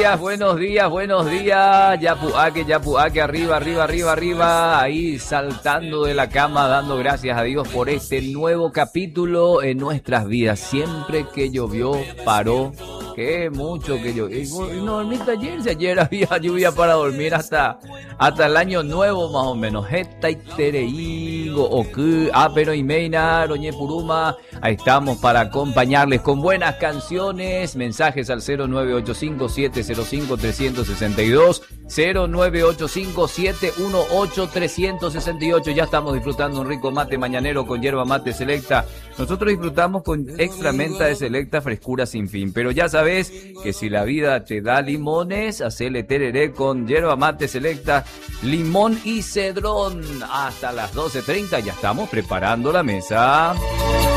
buenos días. Yapuaque, arriba. Ahí saltando de la cama, dando gracias a Dios por este nuevo capítulo en nuestras vidas. Siempre que llovió, paró. Qué mucho que llovió. Y no dormiste ayer, si ayer había lluvia para dormir hasta el año nuevo más o menos. Pero y Meina, Roñe Puruma. Ahí estamos para acompañarles con buenas canciones. Mensajes al 0985-705-362, 0985-718-368. Ya estamos disfrutando un rico mate mañanero con yerba mate selecta. Nosotros disfrutamos con extra menta de selecta, frescura sin fin. Pero ya sabes que si la vida te da limones, hacele tereré con yerba mate selecta, limón y cedrón. Hasta las 12:30 ya estamos preparando la mesa.